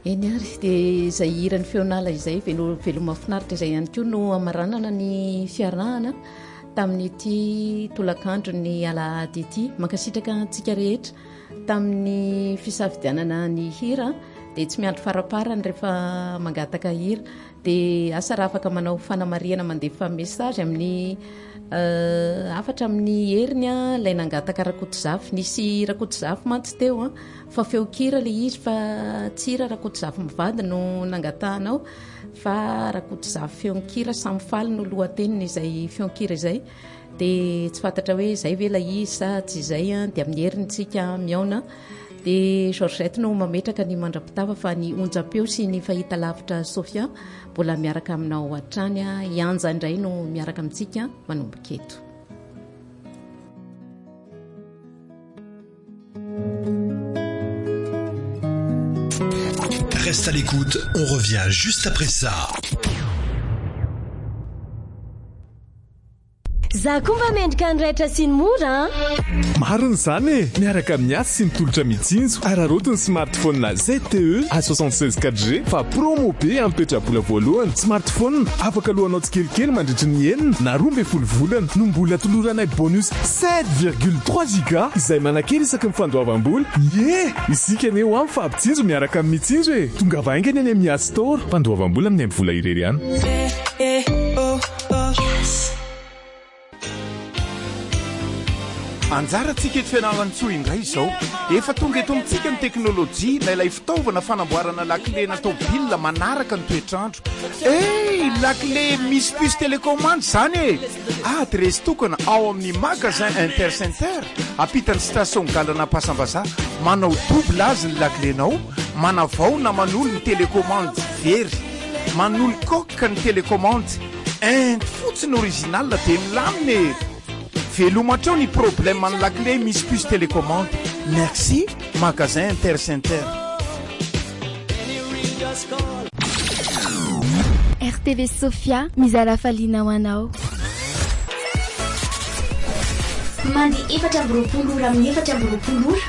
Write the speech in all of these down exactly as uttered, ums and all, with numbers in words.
eny ary dia izay hirany feonala izay velo mahafinaritra izay ihany koa no amaranana ny fiarahana tamin'ity tolakandro ny alahady ity. Mankasitraka antsika rehetra tamin'ny fisafidianana ny hira dia tsy miandry faraparany rehefa mangataka hira dia asa raha afaka manao fanamariana mandefa message amin'ny Uh, afatra amin'ny heriny ilay nangataka rakoto-zafy nisy rakoto-zafy mantsy teo a fa feokira le izy fa tsira rakoto-zafy mivady no nangatahanao fa rakoto-zafy feonkira samyfaly no lohateniny izay feonkira izay dia tsy fantatra hoe izay ve ilay izy sa tsy izay a dia amin'ny herinytsika miaona dia Georgette no mametraka ny mandrapitava fa ny onjam-peo sy ny fahita lavitra Sofia mbola miaraka aminao hatrany ianja indray no miaraka amintsika manomboka eto. Reste à l'écoute, on revient juste après ça. Za kumba mendrika ny rehetra sy ny mora. Marina zany e, miaraka amin'ny asa sy ny tolotra mitsinjo. Araroto ny smartphone na Z T E A soixante-seize quatre G fa promo be ampetrabola voalohany. Smartphone afaka lohanao tsikelikely mandritry ny enina na roa ambin'ny folo volana no mbola toloranay bonus sept virgule trois giga izay manakely isaky ny fandoavam-bola. Ye, isika ane ho amin'ny fampitsinjo miaraka amin'ny mitsinjo e. Tonga vaingany any amin'ny App Store. Fandoavam-bola amin'ny amin'ny vola irery ihany. Anjaratsika eto fianarantsoa indray izao efa tonga eto amintsika ny teknôlôjia na ilay fitaovana fanamboarana lakile na tômôbila manaraka ny toetrandro. Ey, lakile misy puce télécommande zany e. Adresy tokana ao amin'ny magasin Intercenter apitan'ny station galana Pasambaza. Manao double azy ny lakilenao, manavao na manolo ny télécommande very, manolo koka ny télécommande ent fotsiny original dia milamina e. Velomatrao ny problème amin'ny lakile misy puce télécommande. Merci magasin Intercenter. R T V Sofia mizara falina ho anao. Mandi efatra amby roapolo ora amin'ny efatra amby roapolo ora.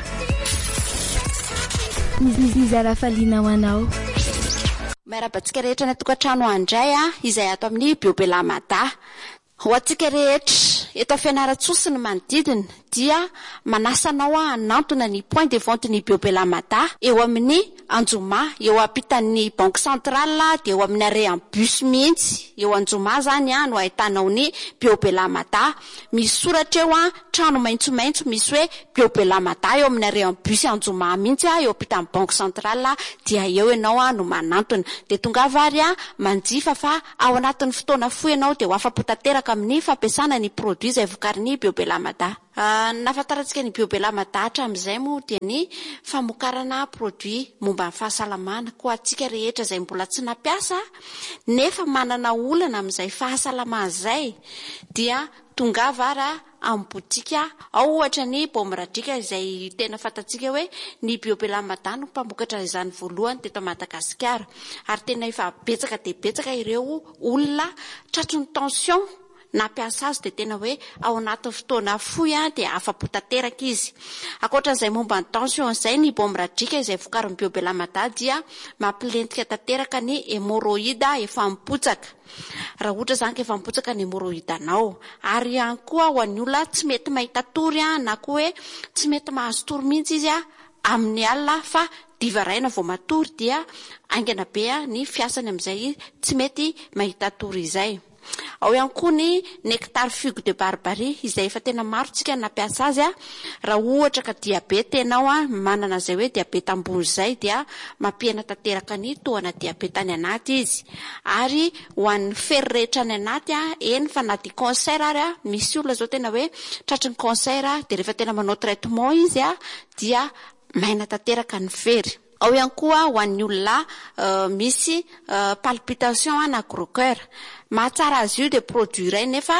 Mizara falina ho anao. Miarabantsika rehetra ny tokantrano andray a izay ato amin'ny Biobelamada. Ho antsika rehetra eto fianaratsoa ny manodidina dia manasanao hanantona ny point de vente ny Biobelamada eo amin'ny Anjoma, eo ampitan'ny banque centrale dia eo amin'ny arena bus mihitsy. Eo Anjoma zany a no ahitanao ny Biobelamada. Misy soratra eo a trano maitsomaitso misy hoe Biobelamada eo amin'ny arena bus Anjoma mihitsy a eo ampitan'ny banque centrale dia eo ianao a no manantona. Dia tonga vary a manjifa fa ao anatin'ny fotoana fohy ianao dia ho afapo tanteraka amin'ny fampiasana ny produit izay vokarin'ny Biobelamada. Uh, nafantarantsika ny Biobelamada hatramin'izay moa dia ny famokarana produit momba ny fahasalamana. Koa antsika rehetra izay mbola tsy nampiasa nefa manana olana amin'izay fahasalamana izay dia tonga vara amin'ny botika ao ohatra ny Bomradrika izay tena fantatsika hoe ny Biobelamada no mpamokatra izany voalohany teto Madagasikara ary tena efa betsaka dia betsaka ireo olona tratron'ny tension nampiasa azy dia tena hoe ao anatin'ny fotoana fohy dia afapo tanteraka izy. Ankoatran'izay momba ny tension izay ny Bomradrika izay vokarin'ny Biobelamada dia mampilentika tanteraka ny hémorroïde efa mipotsaka. Raha ohatra zany efa mipotsaka ny hémorroïde anao ary ihany koa ho an'ny olona tsy mety mahita tory na koa hoe tsy mety mahazo tory mihitsy izy amin'ny alina fa divaraina vao matory dia aingana be ny fiasany amin'izay tsy mety mahita tory izay. Ao ihany koa ny nectar figue de barbarie izay efa tena maro tsika nampiasa azy a raha ohatra ka diabeta ianao a manana izay hoe diabeta ambony izay dia mampihena tanteraka ny tohana diabeta any anaty izy ary ho an'ny fery rehetra any anaty a eny fa na di cancer ary a misy olona zao tena hoe tratrin'ny cancer dia rehefa tena manao traitement izy a dia maina tanteraka ny fery. Ao ihany koa ho an'ny olona uh, misy uh, palpitation na gros cœur. Mahatsara azy io dia produit iray nefa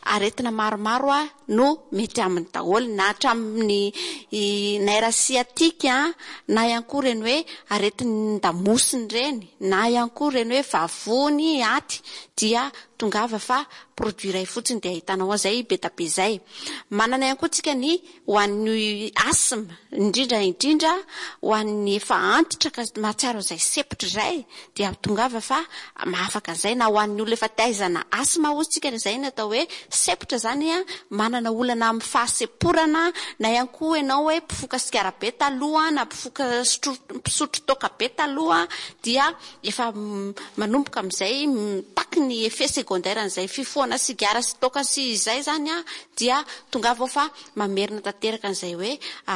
aretina maromaro a no mety amin'ny daholo na hatramin'ny naira asiatika na ihany koa reny hoe aretin'ny damosiny reny na ihany koa reny hoe vavony aty dia tongava fa produit iray fotsiny dia ahitanao an'izay beta be izay. Manana ihany koa tsika ny ho an'ny asma indrindra indrindra ho an'ny efa antitra ka mahatsiaro izay sepotra izay dia tongava fa mahafaka izay na ho an'ny olona efa taizana asma ozy tsika izay ny atao hoe sepotra zany a manana olana amin'ny fahaseporana na ihany koa ianao hoe mpifoka sigara be taloha na mpifoka mpisotro toaka be taloha dia efa manomboka amin'izay taky ny effet secondaire an'izay fifohana sigara sy toaka sy izay zany a dia tongava fa mamerina tanteraka an'izay hoe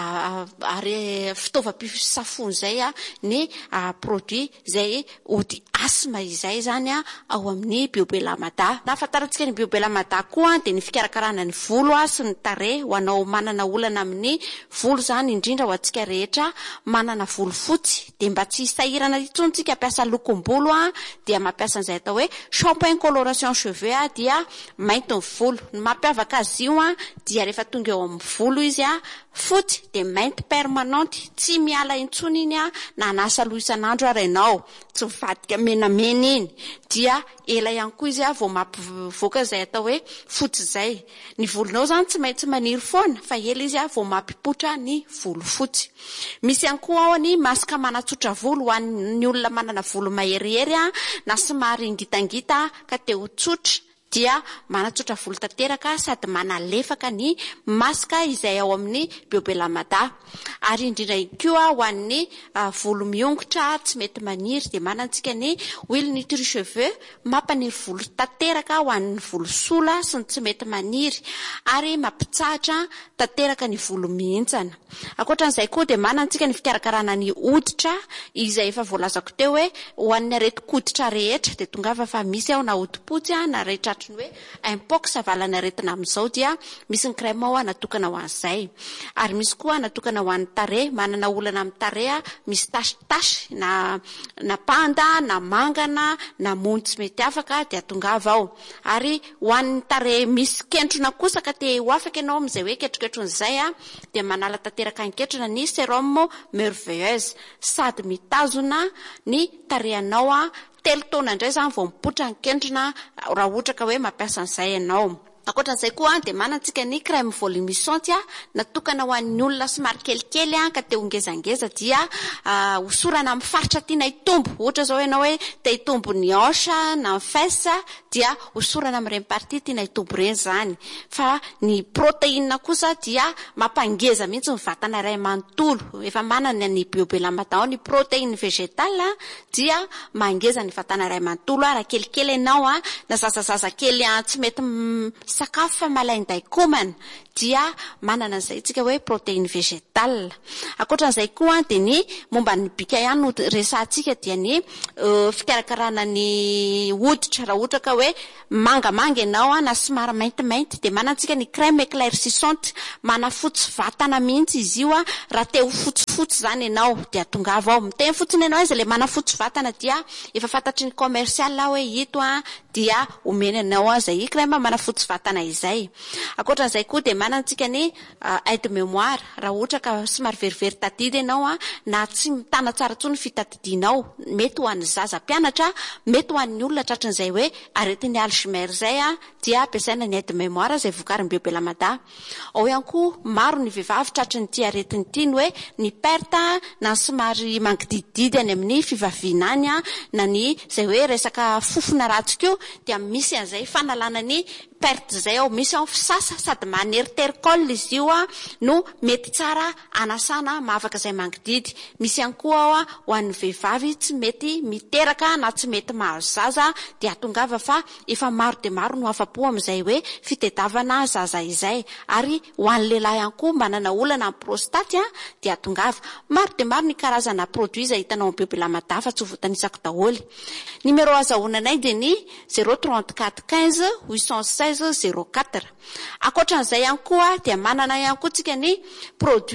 ary fitaovam-pisafony izay a ny produit izay ody asma izay zany a ao amin'ny Biobelamada. Na fantarantsika ny Biobelamada koa dia ny fikarakarana ny volo a sy ny tarehy ho anao manana olana amin'ny volo zany indrindra ho antsika rehetra manana volo fotsy dia mba tsy hisahirana intsony tsika ampiasa lokom-bolo a dia mampiasa an'izay atao hoe shampoing coloration cheveux a dia mainty ny volo. Ny mampiavaka azy io a dia rehefa tonga eo amin'ny volo izy a fotsy dia mainty permanente tsy miala intsony iny a na anasa loha isan'andro ary ianao tsy mivadika menamena iny dia ela ihany koa izy a vao mampivoaka izay atao hoe fotsy izay. Ny volonao zany tsy maintsy maniry foana fa ela izy a vao mampipotra ny volo fotsy. Misy ihany koa ao ny masaka manatsotra volo ho an'ny olona manana volo maherihery a na somary ngitangita ka te ho tsotra dia manatsotra volo tanteraka sady manalefaka ny masaka izay ao amin'ny Biobelamada. Ary indrindra koa ho an'ny volo miongotra tsy mety maniry dia manantsika ny huile nutri cheveux mampaniry volo tanteraka ho an'ny volo sola sy ny tsy mety maniry ary mampitsahatra tanteraka ny volo mihintsana. Ankoatran'izay koa dia manantsika ny fikarakarana ny hoditra izay efa voalazako teo hoe ho an'ny areti-koditra rehetra dia tongava fa misy ao na hodi-potsy na rehetra hoe impox avalana aretina amin'izao dia misy ny crème ao natokana ho an'izay. Ary misy koa natokana ho an'ny tarehy manana olana amin'ny tarehy misy tashitasy na na panda na mangana na mony tsy mety afaka dia tongava ao. Ary ho an'ny tarehy misy kentrona kosa ka te ho afaka ianao amin'izay hoe ketroketronyizay a dia manala tanteraka ny ketrona ny sérum merveilleuse sady mitazona ny tarehanao a telo taona indray zany vao mipotra ny kentrona raha ohatra ka hoe mampiasa an'izay ianao. Ankoatran'izay koa dia manantsika ny crème volumisante natokana ho an'ny olona somary kelikely ka te ho ngezangeza dia hosorana amin'ny faritra tiana hitombo. Ohatra zao ianao hoe te hitombo ny hanche na ny fesse dia hosorana amin'ireny partie tiana hitombo ireny zany. Fa ny protéine kosa dia mampangeza mihitsy ny vatana iray manontolo. Efa manana ny Biobelamada ny protéine végétale dia mangeza ny vatana iray manontolo raha kelikely ianao na zazazaza kely tsy mety sakafo fa malainday komana dia manana an'izay tsika hoe protéine végétale. Ankoatran'izay koa dia ny momba ny bika ihany no resahantsika dia ny fikarakarana ny hoditra raha ohatra ka hoe mangamanga ianao na somary maintimainty dia manantsika ny crème éclaircissante manafotsy vatana mihitsy izy io raha te ho fotsifotsy zany ianao dia tongava ao miteny fotsiny ianao izy le manafotsy vatana dia efa fantatry ny commercial hoe ito dia omena anao izay crème manafotsy vatana izay. Ankoatran'izay koa dia manantsika ny aide mémoire raha ohatra ka somary verivery tadidy ianao na tsy mitana tsara tsony fitadidinao mety ho an'ny zaza mpianatra mety ho an'ny olona tratran'izay hoe aretin'ny Alzheimer zay dia ampiasaina ny aide mémoire izay vokarin'ny Biobelamada. Ao ihany koa maro ny vehivavy tratran'ny ity aretiny ity ny hoe ny perte na somary mangidididy any amin'ny fivaviana any na ny izay hoe resaka fofona ratsika dia misy an'izay fanalana ny perte zay ao misy ao fisasa sady maneritericole izy io no mety tsara anasana mahavaka izay mangididy. Misy ihany koa ao ho an'ny vehivavy tsy mety miteraka na tsy mety mahazo zaza dia tongava fa efa maro dia maro no afa-po amin'izay hoe fitediavana zaza izay. Ary ho an'ny lehilahy ihany koa manana olana amin'ny prostate dia tongava maro dia maro ny karazana produit izay hitanao amin'ny Biobelamada fa tsy ho voatanisako daholo. Numéro azahoananay dia ny zéro trente-quatre quinze huit cent seize zéro quatre. Ankoatran'izay ihany koa dia manana ihany koa tsika ny produit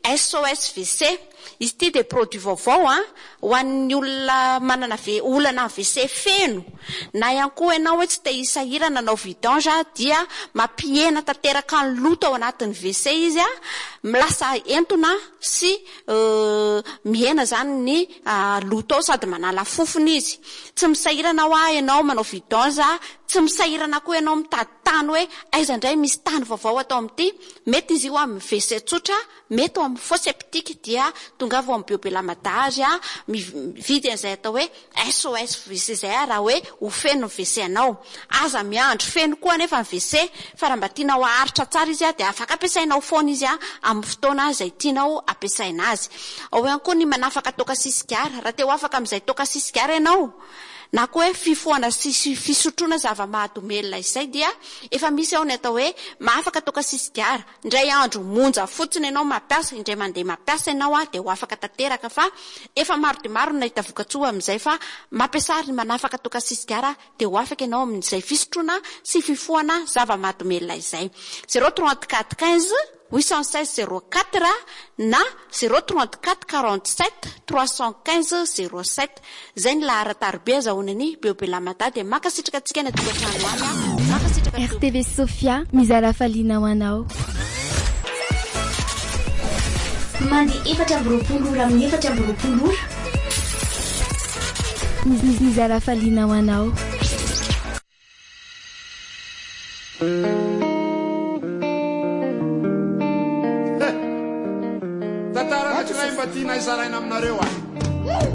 S O S V C. Izy ity de produit vaovao a ho an'ny olona manana ve olana V C feno na ihany koa ianao hoe tsy te hisahirana nanao vidange dia mampihena tanteraka ny loto ao anatin'ny V C izy a milasa entona sy uh, mihena zany ny uh, loto sady manala fofony izy. Tsy misahirana ho a ianao manao vidange, tsy misahirana koa ianao mitady tany hoe aiza indray misy tany vaovao atao amin'ity. Mety izy io amin'ny V C tsotra, mety amin'ny faux septique dia tonga vo amin'ny Biobel Amadage a mividy an'izay atao hoe S O S V C zay raha hoe ho feno V C anao. Aza miandro feno koa nefa ny V C fa raha mba tianao aharitra tsara izy a dia afaka ampiasainao foana izy a amin'ny fotoana izay tianao ampiasaina azy. Ao ihany koa ny manafaka toka sisigara, raha te ho afaka amin'izay toka sisigara ianao na koa hoe fifohana sy fisotroana zava-mahadomelina izay dia efa misy ao ny atao hoe mahafaka toka sisigara. Indray andro monja fotsiny ianao mampiasa, indray mandeha mampiasa ianao a dia ho afaka tanteraka fa efa maro dia maro nahita vokatsoa amin'izay fa mampiasa ny manafaka toka sisigara dia ho afaka ianao amin'izay fisotroana sy fifohana zava-mahadomelina izay. zéro trente-quatre quinze huit cent seize zéro quatre na zéro trente-quatre quarante-sept trois cent quinze zéro sept. Zay ny laharatarbe azahonany Biobel Amadage dia makasitraka antsika ny tokatrano any makasitraka R T V Sofia mizara faliana ho anao. Mandeha efatra amby roapolo ora amin'ny efatra amby roapolo ora. Mizara faliana ho anao. Tantara tsy mba tiana izaraina aminareo a.